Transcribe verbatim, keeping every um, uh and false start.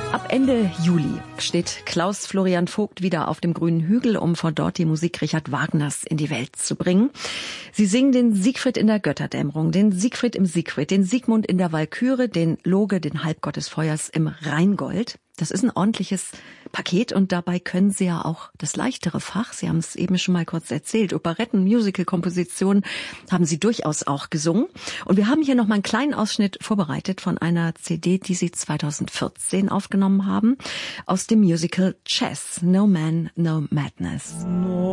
Ab Ende Juli steht Klaus Florian Vogt wieder auf dem grünen Hügel, um von dort die Musik Richard Wagners in die Welt zu bringen. Sie singen den Siegfried in der Götterdämmerung, den Siegfried im Siegfried, den Siegmund in der Walküre, den Loge, den Halbgott des Feuers im Rheingold. Das ist ein ordentliches Paket und dabei können Sie ja auch das leichtere Fach, Sie haben es eben schon mal kurz erzählt, Operetten, Musical-Kompositionen haben Sie durchaus auch gesungen. Und wir haben hier noch mal einen kleinen Ausschnitt vorbereitet von einer C D, die Sie zweitausendvierzehn aufgenommen haben, aus dem Musical Chess, No Man, No Madness. No.